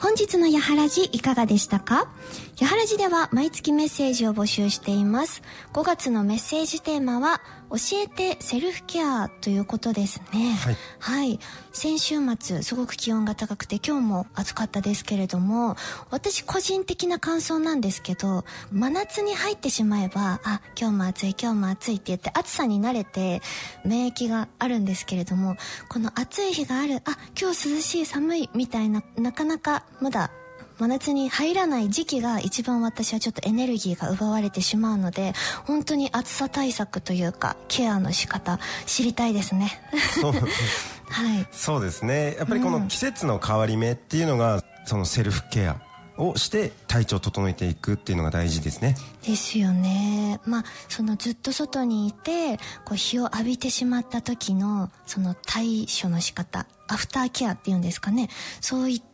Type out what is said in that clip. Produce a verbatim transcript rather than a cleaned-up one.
本日のやはらじいかがでしたか？やはらじでは毎月メッセージを募集しています。ごがつのメッセージテーマは教えてセルフケアということですね。はい、はい、先週末すごく気温が高くて今日も暑かったですけれども、私個人的な感想なんですけど、真夏に入ってしまえば、あ、今日も暑い今日も暑いって言って暑さに慣れて免疫があるんですけれども、この暑い日がある、あ、今日涼しい寒いみたいな、なかなかまだ真夏に入らない時期が一番私はちょっとエネルギーが奪われてしまうので、本当に暑さ対策というかケアの仕方知りたいですね。 そうはい、 そうですね。やっぱりこの季節の変わり目っていうのが、うん、そのセルフケアをして体調を整えていくっていうのが大事ですね。 ですよね。まあそのずっと外にいてこう日を浴びてしまった時のその対処の仕方、アフターケアっていうんですかね、そういった